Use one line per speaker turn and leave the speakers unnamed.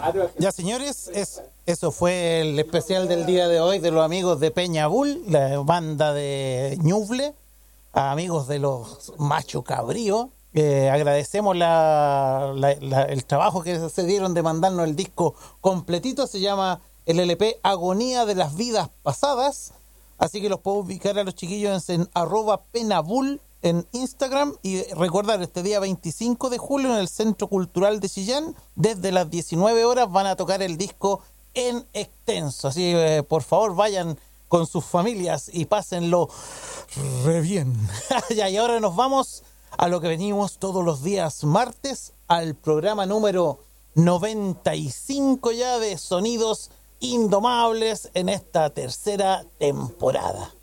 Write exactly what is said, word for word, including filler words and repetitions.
Ya, señores, es, eso fue el especial del día de hoy de los amigos de Peña Bull, la banda de Ñuble, amigos de los Macho Cabrío. Eh, agradecemos la, la, la, el trabajo que se dieron de mandarnos el disco completito. Se llama el L P Agonía de las Vidas Pasadas. Así que los puedo ubicar a los chiquillos en, en arroba penabull en Instagram. Y recordar, este día veinticinco de julio en el Centro Cultural de Chillán, desde las diecinueve horas van a tocar el disco en extenso. Así que eh, por favor vayan con sus familias y pásenlo re bien. Ya, y ahora nos vamos a lo que venimos todos los días martes, al programa número noventa y cinco ya de Sonidos Indomables en esta tercera temporada.